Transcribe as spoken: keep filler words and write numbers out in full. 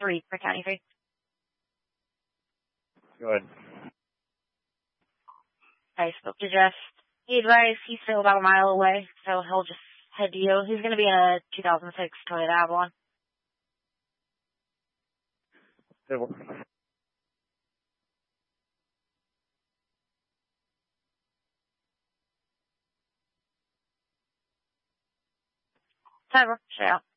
three for County three. Go ahead. I spoke to Jeff. He advised he's still about a mile away, so he'll just head to you. He's going to be in a two thousand six Toyota Avalon. Civil. Cyber, stay out.